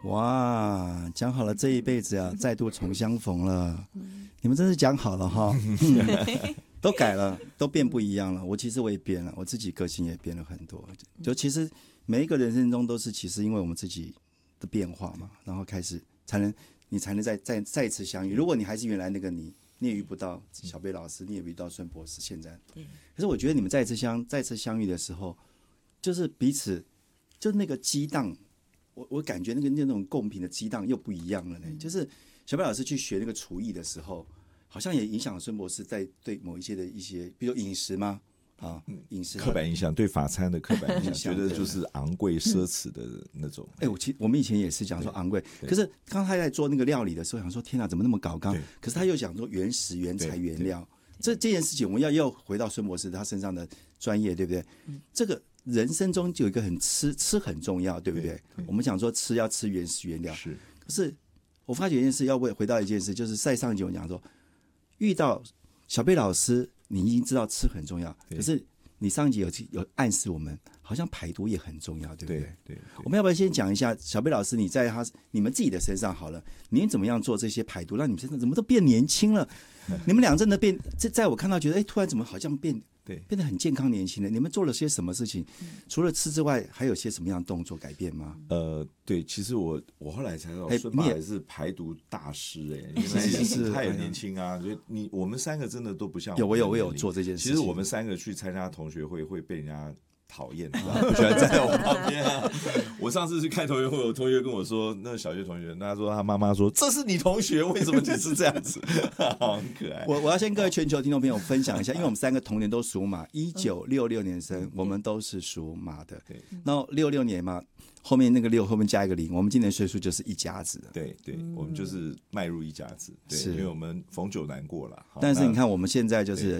哇，讲好了这一辈子啊，再度重相逢了。你们真是讲好了哈，都改了，都变不一样了。其实我也变了，我自己个性也变了很多。就其实每一个人生中都是，其实因为我们自己的变化嘛，然后开始你才能再次相遇。如果你还是原来那个你也遇不到小贝老师，你也遇到孙博士。现在，可是我觉得你们再次相遇的时候，就是彼此就那个激荡。我感觉那种共频的激荡又不一样了呢。就是小贝老师去学那个厨艺的时候，好像也影响了孙博士在对某一些，比如饮食吗？饮食刻板印象，对法餐的刻板印象，觉得就是昂贵奢侈的那种。 我们以前也是讲说昂贵，可是刚他在做那个料理的时候，想说天哪，怎么那么高纲？可是他又讲说原食、原材、原料，这件事情我们要回到孙博士他身上的专业，对不对？这个人生中就有一个吃很重要，对不对？我们讲说要吃原食原料， 是。 可是我发觉一件事，要回到一件事，就是在上一集我讲说，遇到小贝老师，你已经知道吃很重要，可是你上一集有暗示我们，好像排毒也很重要，对不对？对。我们要不要先讲一下小贝老师，你在你们自己的身上好了，你怎么样做这些排毒，让你们身上怎么都变年轻了？你们俩真的变，在我看到觉得，突然怎么好像变得很健康年轻了？你们做了些什么事情？除了吃之外，还有些什么样的动作改变吗？ 对，其实我后来才知道，孙爸也是排毒大师是他也年轻啊，所以我们三个真的都不像我有做这件事情。 其实我们三个去参加同学会被人家讨厌，不喜欢站在我旁边啊。我上次去看同学会，我同学跟我说，那小学同学，他说他妈妈说这是你同学，为什么你是这样子？很可爱。 我要先各位全球听众朋友分享一下，因为我们三个同年都属马，1966年生，我们都是属马的。那66年嘛，后面那个6后面加一个0，我们今年岁数就是一家子。 对，我们就是迈入一家子。对，因为我们逢九难过了。 但是你看我们现在就是